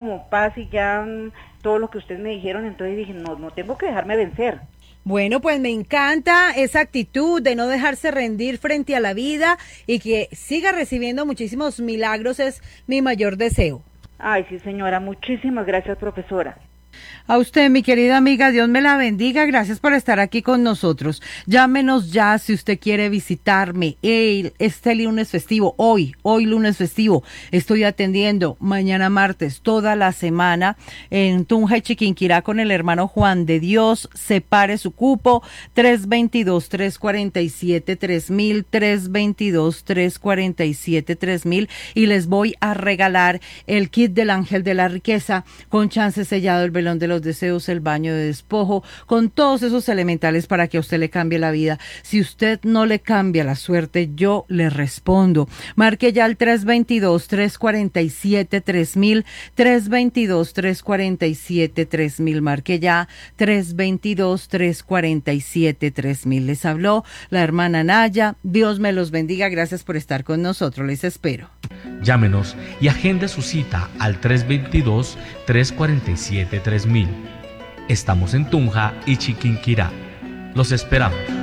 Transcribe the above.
como paz y ya todo lo que ustedes me dijeron, entonces dije, no tengo que dejarme vencer. Bueno, pues me encanta esa actitud de no dejarse rendir frente a la vida y que siga recibiendo muchísimos milagros es mi mayor deseo. Ay, sí, señora, muchísimas gracias, profesora. A usted, mi querida amiga, Dios me la bendiga. Gracias por estar aquí con nosotros. Llámenos ya si usted quiere visitarme. Este lunes festivo, hoy lunes festivo, estoy atendiendo mañana martes toda la semana en Tunja y Chiquinquirá con el hermano Juan de Dios. Separe su cupo 322-347-3000, 322-347-3000 y les voy a regalar el kit del ángel de la riqueza con chance sellado, el velón de los deseos, el baño de despojo, con todos esos elementales para que a usted le cambie la vida. Si usted no le cambia la suerte, yo le respondo. Marque ya el 322-347-3000, 322-347-3000. Marque ya 322-347-3000. Les habló la hermana Naya. Dios me los bendiga. Gracias por estar con nosotros. Les espero. Llámenos y agende su cita al 322-347-3000. Estamos en Tunja y Chiquinquirá. Los esperamos.